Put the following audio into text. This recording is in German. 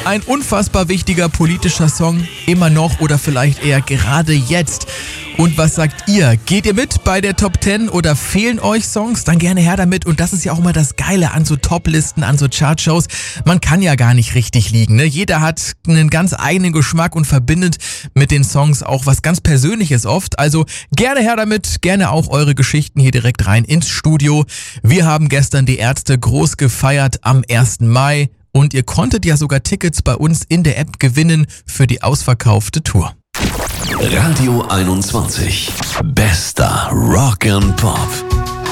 Ein unfassbar wichtiger politischer Song, immer noch oder vielleicht eher gerade jetzt. Und was sagt ihr? Geht ihr mit bei der Top 10 oder fehlen euch Songs? Dann gerne her damit. Und das ist ja auch immer das Geile an so Top-Listen, an so Chartshows. Man kann ja gar nicht richtig liegen, ne? Jeder hat einen ganz eigenen Geschmack und verbindet mit den Songs auch was ganz Persönliches oft. Also gerne her damit, gerne auch eure Geschichten hier direkt rein ins Studio. Wir haben gestern die Ärzte groß gefeiert am 1. Mai. Und ihr konntet ja sogar Tickets bei uns in der App gewinnen für die ausverkaufte Tour. Radio 21. Bester Rock and Pop.